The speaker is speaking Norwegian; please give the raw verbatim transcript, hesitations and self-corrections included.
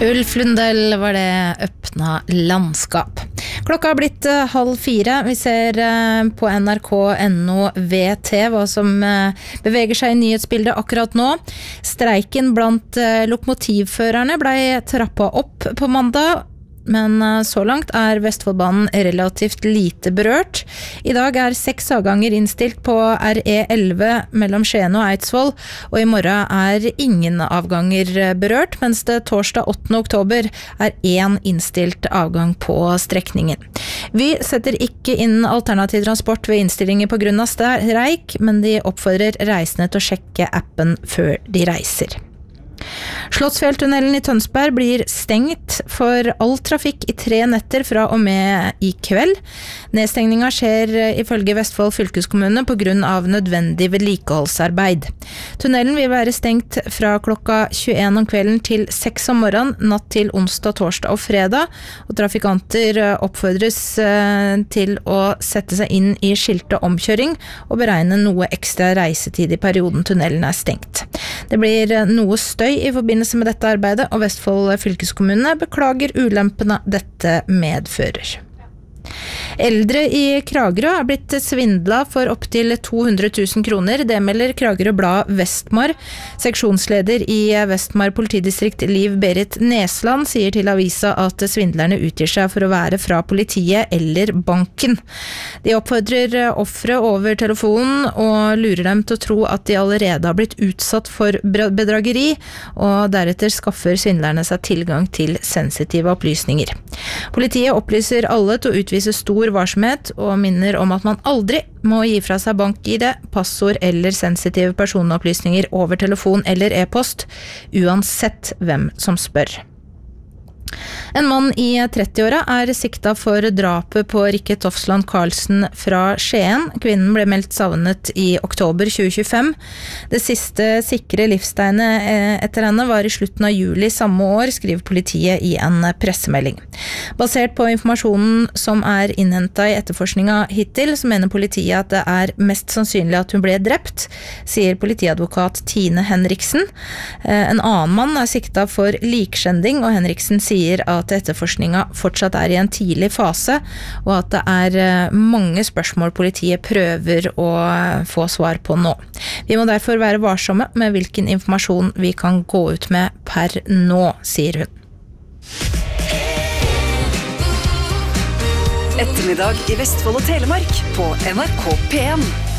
Ulf Lundell var det öppna landskap. Klokka har blitt uh, halv fire. Vi ser uh, på N R K punkt N O V T hva som uh, beveger seg i nyhetsbildet akkurat nå. Streiken blant uh, lokomotivførerne ble trappet opp på mandag, men så langt er Vestfoldbanen relativt lite berørt. I dag er seks avganger innstilt på R E elleve mellom Skien og Eidsvoll, og i morgen er ingen avganger berørt, mens det torsdag åttende oktober er én innstilt avgang på strekningen. Vi setter ikke inn alternativ transport ved innstillinger på grunn av streik, men de oppfordrer reisende til å sjekke appen før de reiser. Slottsfjelltunnelen i Tønsberg blir stengt for all trafikk i tre netter fra og med i kveld. Nedstengninga skjer ifølge Vestfold fylkeskommune på grunn av nødvendig vedlikeholdsarbeid. Tunnelen vil være stengt fra klokka tjueen om kvelden til seks om morgenen, natt til onsdag, torsdag og fredag, og trafikanter oppfordres til å sette seg inn i skilte omkjøring og beregne noe ekstra reisetid i perioden tunnelen er stengt. Det blir noe støy i forbindelse med dette arbeidet, og Vestfold fylkeskommune beklager ulempene dette medfører. Eldre i Kragerø er blitt svindlet for opp til to hundre tusen kroner. Det melder Kragerø Blad Vestmar. Seksjonsleder i Vestmar politidistrikt Liv Berit Nesland sier til avisa at svindlerne utgir seg for å være fra politiet eller banken. De oppfordrer offre over telefonen og lurer dem til å tro at de allerede har blitt utsatt for bedrageri, og deretter skaffer svindlerne seg tilgang til sensitive opplysninger. Politiet opplyser alle til å utvise stor varsomhet og minner om at man aldri må gi fra seg bank-I D, passord eller sensitive personopplysninger over telefon eller e-post, uansett hvem som spør. En mann i trettiåra er sikta for drapet på Rikke Tofsland Karlsen fra Skien. Kvinnen ble meldt savnet i oktober tjue tjuefem. Det siste sikre livstegnet etter henne var i slutten av juli samme år, skriver politiet i en pressemelding. Basert på informasjonen som er innhentet i etterforskninga hittil, så mener politiet at det er mest sannsynlig at hun ble drept, sier politiadvokat Tine Henriksen. En annen mann er sikta for likskjending, og Henriksen sier at etterforskninga fortsatt er i en tidlig fase, og at det er mange spørsmål politiet prøver å få svar på nå. Vi må derfor være varsomme med hvilken informasjon vi kan gå ut med per nå, sier hun. Ettermiddag i Vestfold og Telemark på N R K P en.